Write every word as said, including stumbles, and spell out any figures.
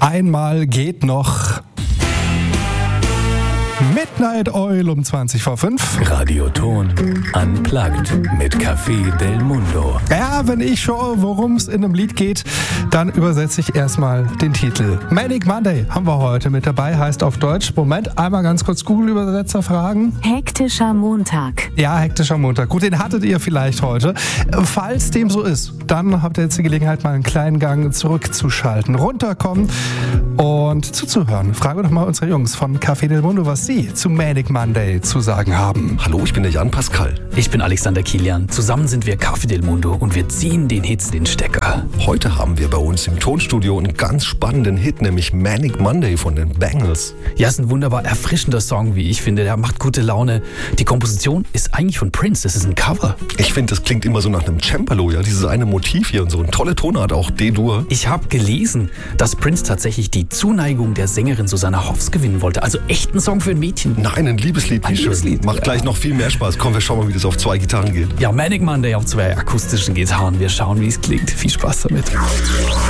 Einmal geht noch. Midnight Oil um zwanzig vor fünf. Radioton Unplugged mit Café del Mundo. Ja, wenn ich schaue, worum es in einem Lied geht, dann übersetze ich erstmal den Titel. Manic Monday haben wir heute mit dabei, heißt auf Deutsch, Moment, einmal ganz kurz Google-Übersetzer fragen. Hektischer Montag. Ja, hektischer Montag. Gut, den hattet ihr vielleicht heute. Falls dem so ist, dann habt ihr jetzt die Gelegenheit, mal einen kleinen Gang zurückzuschalten, runterkommen und zuzuhören. Fragen wir doch mal unsere Jungs von Café del Mundo, was sie zu Manic Monday zu sagen haben. Hallo, ich bin der Jan Pascal. Ich bin Alexander Kilian. Zusammen sind wir Café del Mundo und wir ziehen den Hits den Stecker. Heute haben wir bei uns im Tonstudio einen ganz spannenden Hit, nämlich Manic Monday von den Bangles. Ja, ist ein wunderbar erfrischender Song, wie ich finde. Der macht gute Laune. Die Komposition ist eigentlich von Prince. Das ist ein Cover. Ich finde, das klingt immer so nach einem Cembalo, ja, dieses eine Motiv hier und so. Eine tolle Tonart, auch D-Dur. Ich habe gelesen, dass Prince tatsächlich die Zuneigung der Sängerin Susanna Hoffs gewinnen wollte. Also echt ein Song für ein Mädchen. Nein, ein Liebeslied, wie Ein schön. Liebeslied, Macht ja. gleich noch viel mehr Spaß. Komm, wir schauen mal, wie das auf zwei Gitarren geht. Ja, Manic Monday auf zwei akustischen Gitarren. Wir schauen, wie es klingt. Viel Spaß damit.